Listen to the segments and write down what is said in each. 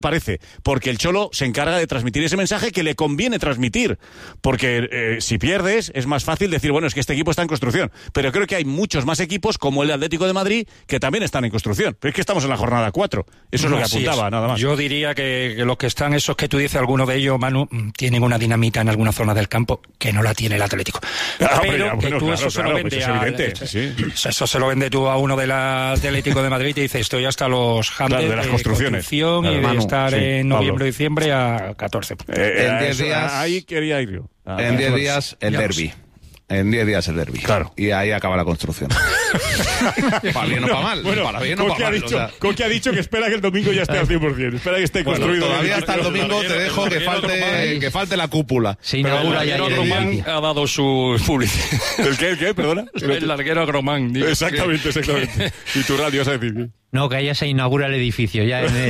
parece, porque el Cholo se encarga de transmitir ese mensaje que le conviene transmitir, porque si pierdes es más fácil decir, bueno, es que este equipo está en construcción, pero creo que hay muchos más equipos como el Atlético de Madrid que también están en construcción, pero es que estamos en la jornada 4, eso es lo que apuntaba, nada más. Yo diría que los que están, esos que tú dices, algunos de ellos, Manu, tienen una dinamita en alguna zona del campo que no la tiene el Atlético. Pero que tú eso se lo vendes eso se lo vende tú a uno del Atlético de Madrid y te dice, estoy hasta los handles de las construcciones y de estar en noviembre, diciembre a 14. En 10 días, ahí quería ir yo. En 10 días el derbi. En 10 días el derbi. Claro. Y ahí acaba la construcción. Para bien o para mal. Bueno, para bien o para mal. Coque ha dicho que espera que el domingo ya esté al 100%. Espera que esté construido. Todavía hasta el domingo te dejo que falte la cúpula. Se inaugura ya el Román ha dado su publicidad. ¿El qué? Perdona. El larguero Román. Exactamente. Y tu radio, vas a decir. No, que allá se inaugura el edificio. Ya en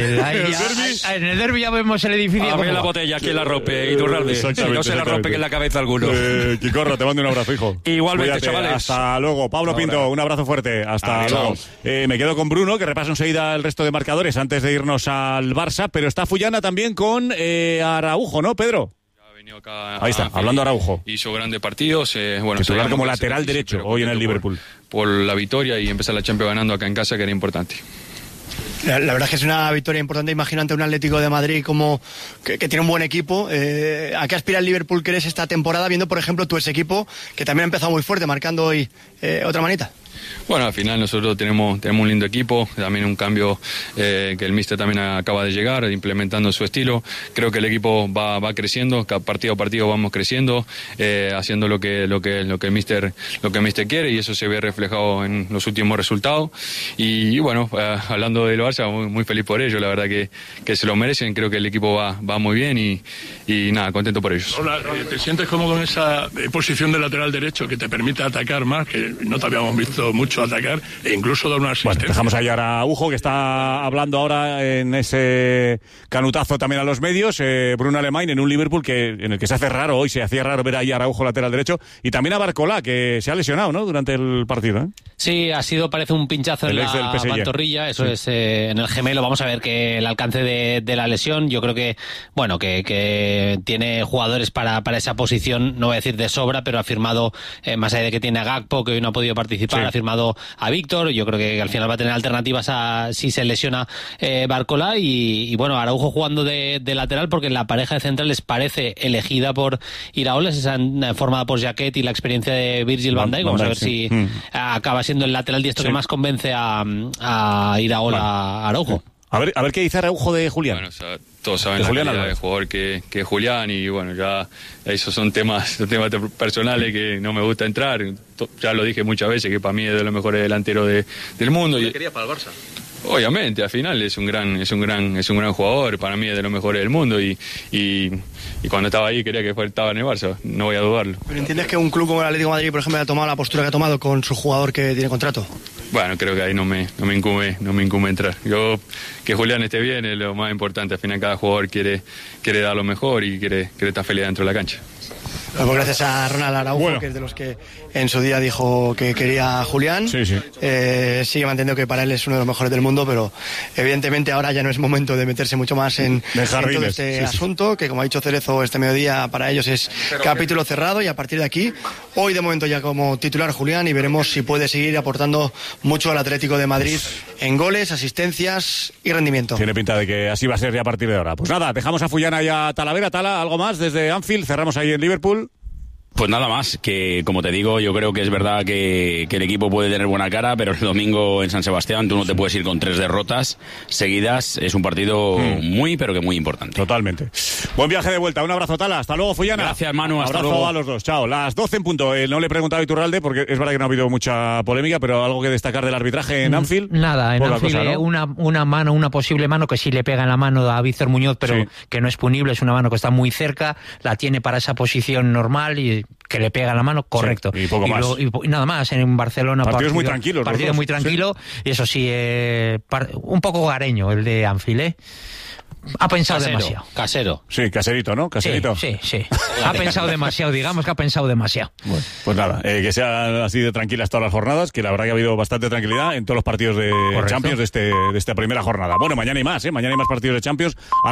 el derbi ya vemos el edificio. A ver la botella, ¿quién la rompe? Iturralde. Si no se la rompe, que en la cabeza alguno. Quicorro, te mando un abrazo, hijo. Igualmente, cuídate, chavales. Hasta luego. Pablo Pinto, un abrazo fuerte. Hasta luego. Me quedo con Bruno, que repasa enseguida el resto de marcadores antes de irnos al Barça, pero está Fullana también con Araujo, ¿no, Pedro? Ahí está, hablando Araujo. Hizo grandes partidos. Titular como lateral derecho hoy en el Liverpool. Por la victoria y empezar la Champions ganando acá en casa, que era importante. La verdad es que es una victoria importante. Imagínate un Atlético de Madrid como que tiene un buen equipo. ¿A qué aspira el Liverpool, crees, esta temporada? Viendo, por ejemplo, tú ese equipo que también ha empezado muy fuerte, marcando hoy otra manita. Bueno, al final nosotros tenemos un lindo equipo, también un cambio que el míster también acaba de llegar, implementando su estilo. Creo que el equipo va creciendo, partido a partido vamos creciendo, haciendo lo que el míster quiere, y eso se ve reflejado en los últimos resultados. Y bueno, hablando del Barça, muy feliz por ello, la verdad que se lo merecen. Creo que el equipo va muy bien y nada, contento por ellos. Hola, ¿te sientes cómodo en esa posición de lateral derecho que te permite atacar más, que no te habíamos visto mucho atacar e incluso dar una asistencia? Bueno, dejamos ahí a Araujo, que está hablando ahora en ese canutazo también a los medios. Bruno Alemán en un Liverpool en el que se hace raro, hoy se hacía raro ver ahí a Araujo lateral derecho, y también a Barcola, que se ha lesionado, ¿no?, durante el partido. Sí, parece un pinchazo en la pantorrilla, eso es en el gemelo. Vamos a ver que el alcance de la lesión, yo creo que, bueno, que tiene jugadores para esa posición, no voy a decir de sobra, pero ha firmado, más allá de que tiene a Gakpo, que hoy no ha podido participar, ha firmado a Víctor. Yo creo que al final va a tener alternativas si se lesiona Barcola, y bueno, Araujo jugando de lateral, porque la pareja de centrales parece elegida por Iraola, esa formada por Jaquet y la experiencia de Virgil van Dijk. Vamos a ver si acaba siendo el lateral diestro que más convence a Iraola, Araujo. A ver qué dice Araujo de Julián. Bueno, o sea, todos saben la calidad de jugador que es Julián, y bueno, ya esos son temas personales que no me gusta entrar. Ya lo dije muchas veces, que para mí es de los mejores delanteros del mundo. ¿Qué querías para el Barça? Obviamente, al final es un gran jugador, para mí es de los mejores del mundo, y cuando estaba ahí quería que estaba en el Barça, no voy a dudarlo. ¿Pero entiendes que un club como el Atlético de Madrid, por ejemplo, ha tomado la postura que ha tomado con su jugador que tiene contrato? Bueno, creo que ahí no me incumbe entrar. Que Julián esté bien es lo más importante. Al final cada jugador quiere dar lo mejor y quiere estar feliz dentro de la cancha. Pues gracias a Ronald Araujo, que es de los que en su día dijo que quería a Julián. Sigue manteniendo que para él es uno de los mejores del mundo, pero evidentemente ahora ya no es momento de meterse mucho más en todo este asunto, que como ha dicho Cerezo este mediodía, para ellos es capítulo cerrado, y a partir de aquí, hoy de momento ya como titular Julián, y veremos si puede seguir aportando mucho al Atlético de Madrid en goles, asistencias y rendimiento. Tiene pinta de que así va a ser ya a partir de ahora. Pues nada, dejamos a Fullana y a Talavera. Tala, ¿algo más desde Anfield? Cerramos ahí en Liverpool. Pues nada más, que como te digo, yo creo que es verdad que el equipo puede tener buena cara, pero el domingo en San Sebastián tú no te puedes ir con 3 derrotas seguidas. Es un partido muy, pero que muy importante. Totalmente. Buen viaje de vuelta. Un abrazo, Tala. Hasta luego, Fullana. Gracias, Manu. Hasta abrazo luego. A los dos. Chao. Las 12 en punto. No le he preguntado a Iturralde, porque es verdad que no ha habido mucha polémica, pero algo que destacar del arbitraje en Anfield. Nada, en Anfield una posible mano que sí le pega en la mano a Víctor Muñoz, pero que no es punible. Es una mano que está muy cerca, la tiene para esa posición normal y que le pega la mano, correcto. Sí, y poco más. Y nada más, en Barcelona. Partidos muy tranquilos. Partido muy tranquilo, y eso sí, un poco hogareño el de Anfield, ha pensado demasiado. Casero. Sí, caserito, ¿no? Caserito. Sí. Ha pensado demasiado, digamos que ha pensado demasiado. Bueno, pues nada, que sean así de tranquilas todas las jornadas, que la verdad que ha habido bastante tranquilidad en todos los partidos de Champions de esta primera jornada. Bueno, mañana hay más, mañana hay más partidos de Champions.